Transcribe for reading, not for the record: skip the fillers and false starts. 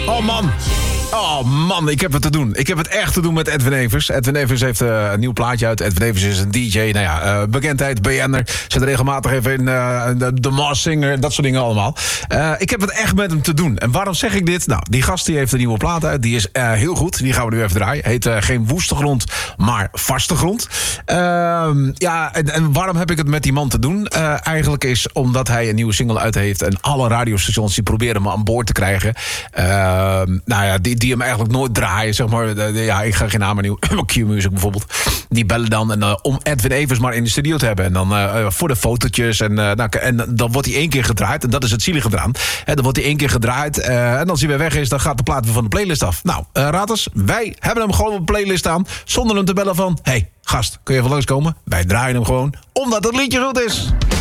Oh man, ik heb het te doen. Ik heb het echt te doen met Edwin Evers. Edwin Evers heeft een nieuw plaatje uit. Edwin Evers is een DJ, bekendheid, BN'er. Zit regelmatig even in de Mars Singer, dat soort dingen allemaal. Ik heb het echt met hem te doen. En waarom zeg ik dit? Nou, die gast die heeft een nieuwe plaat uit. Die is heel goed. Die gaan we nu even draaien. Heet geen woeste grond, maar vaste grond. En waarom heb ik het met die man te doen? Eigenlijk is omdat hij een nieuwe single uit heeft. En alle radiostations die proberen hem aan boord te krijgen. Die hem eigenlijk nooit draaien, zeg maar. Ik ga geen namen noemen. Q-Music bijvoorbeeld. Die bellen dan om Edwin Evers maar in de studio te hebben. En dan voor de fotootjes. En dan wordt hij 1 keer gedraaid. En dat is het zielige eraan. Dan wordt hij 1 keer gedraaid. En als hij weer weg is, dan gaat de plaat weer van de playlist af. Nou, raad eens. Wij hebben hem gewoon op de playlist staan. Zonder hem te bellen van... Hey, gast, kun je even langskomen? Wij draaien hem gewoon, omdat het liedje goed is.